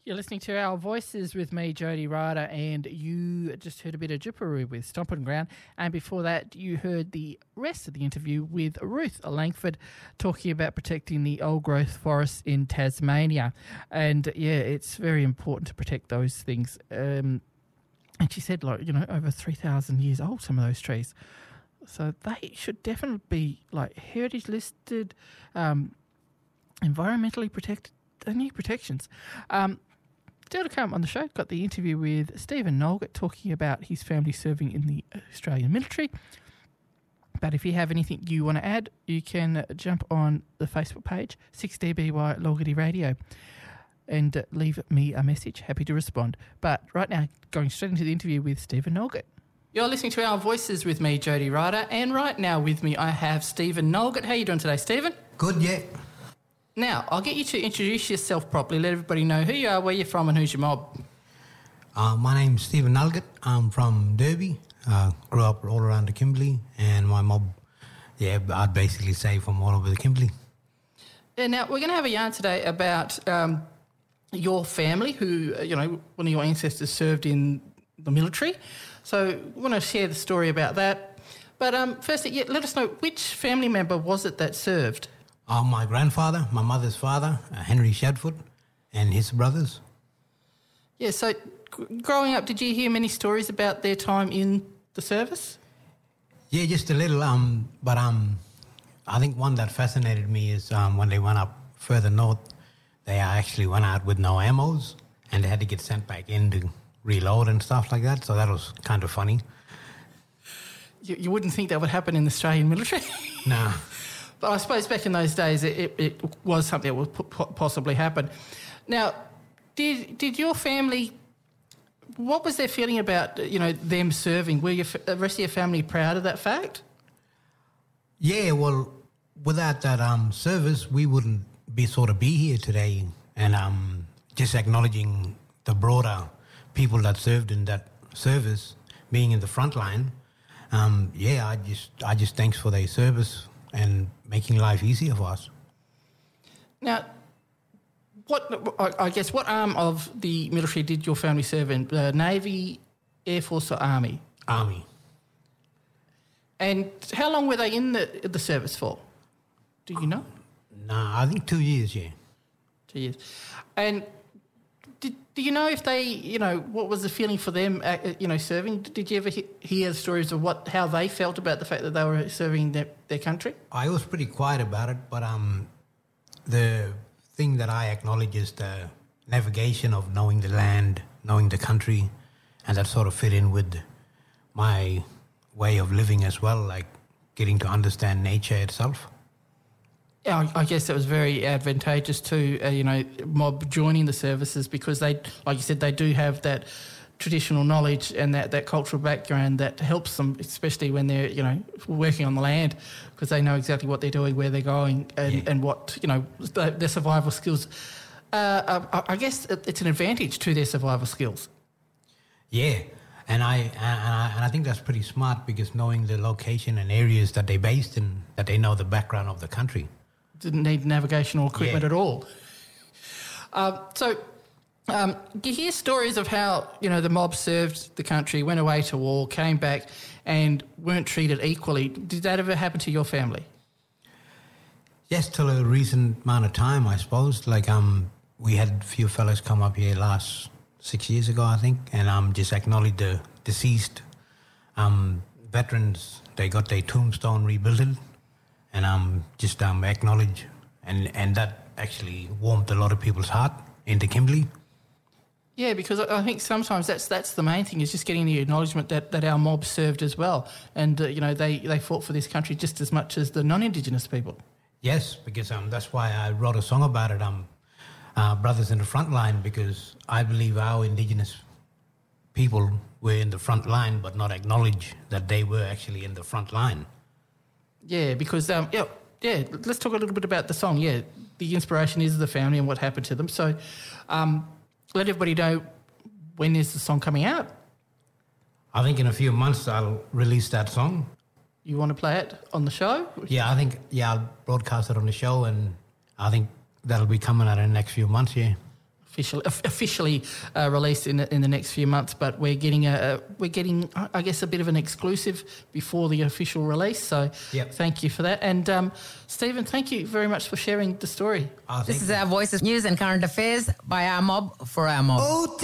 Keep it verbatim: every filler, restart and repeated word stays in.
You're listening to Our Voices with me, Jody Ryder, and you just heard a bit of Jipperoo with Stompin' Ground. And before that, you heard the rest of the interview with Ruth Langford talking about protecting the old-growth forests in Tasmania. And, yeah, it's very important to protect those things. Um, and she said, like, you know, over three thousand years old, some of those trees. So they should definitely be, like, heritage listed, um, environmentally protected. They need protections. Um, Still to come on the show, got the interview with Stephen Nolgett talking about his family serving in the Australian military. But if you have anything you want to add, you can jump on the Facebook page, six D B Y Loggerty Radio, and uh, leave me a message. Happy to respond. But right now, going straight into the interview with Stephen Nolgett. You're listening to Our Voices with me, Jody Ryder, and right now with me I have Stephen Nolgett. How are you doing today, Stephen? Good, yeah. Now, I'll get you to introduce yourself properly, let everybody know who you are, where you're from and who's your mob. Uh, my name's Stephen Nolgett. I'm from Derby. Uh, grew up all around the Kimberley, and my mob, yeah, I'd basically say from all over the Kimberley. Yeah, now, we're going to have a yarn today about um, your family who, you know, one of your ancestors served in the military. So we want to share the story about that. But um, firstly, yeah, let us know, which family member was it that served? Uh, my grandfather, my mother's father, uh, Henry Shadfoot, and his brothers. Yeah, so g- growing up, did you hear many stories about their time in the service? Yeah, just a little. Um, but um, I think one that fascinated me is um, when they went up further north, they actually went out with no ammos, and they had to get sent back in to reload and stuff like that. So that was kind of funny. You, you wouldn't think that would happen in the Australian military? No. But I suppose back in those days it, it, it was something that would p- possibly happen. Now, did did your family, what was their feeling about, you know, them serving? Were your, the rest of your family proud of that fact? Yeah, well, without that um, service, we wouldn't be sort of be here today. And um, just acknowledging the broader people that served in that service, being in the front line, um, yeah, I just I just thanks for their service and making life easier for us. Now, what I, I guess what arm of the military did your family serve in? Uh, Navy, Air Force, or Army? Army. And how long were they in the the service for? Do you know? Nah, I think two years, yeah. Two years. And did, do you know if they, you know, what was the feeling for them, uh, you know, serving? Did you ever he- hear stories of what how they felt about the fact that they were serving their, their country? I was pretty quiet about it, but um, the thing that I acknowledge is the navigation of knowing the land, knowing the country, and that sort of fit in with my way of living as well, like getting to understand nature itself. Yeah, I, I guess that was very advantageous to, uh, you know, mob joining the services because they, like you said, they do have that traditional knowledge and that, that cultural background that helps them, especially when they're, you know, working on the land, because they know exactly what they're doing, where they're going, and, yeah. and what, you know, the, their survival skills. Uh, I, I guess it's an advantage to their survival skills. Yeah, and I, and I and I think that's pretty smart because knowing the location and areas that they're based in, that they know the background of the country. Didn't need navigational equipment yeah. at all. Uh, so, um, you hear stories of how, you know, the mob served the country, went away to war, came back and weren't treated equally. Did that ever happen to your family? Yes, till a recent amount of time, I suppose. Like, um, we had a few fellas come up here last six years ago, I think, and um, just acknowledge the deceased um, veterans. They got their tombstone rebuilt. And um, just um, acknowledge, and, and that actually warmed a lot of people's heart in the Kimberley. Yeah, because I think sometimes that's that's the main thing, is just getting the acknowledgement that, that our mob served as well. And, uh, you know, they, they fought for this country just as much as the non-Indigenous people. Yes, because um, that's why I wrote a song about it, um, uh, Brothers in the Front Line, because I believe our Indigenous people were in the front line but not acknowledge that they were actually in the front line. Yeah, because, um, yeah, yeah, let's talk a little bit about the song. Yeah, the inspiration is the family and what happened to them. So um, let everybody know, when is the song coming out? I think in a few months I'll release that song. You want to play it on the show? Yeah, I think, yeah, I'll broadcast it on the show, and I think that'll be coming out in the next few months, yeah. officially officially uh, released in the, in the next few months, but we're getting a, a we're getting I guess a bit of an exclusive before the official release. So Yep. thank you for that. And um, Stephen, thank you very much for sharing the story. Oh, This thank is you. our Voices News and Current Affairs by our mob for our mob. Oh,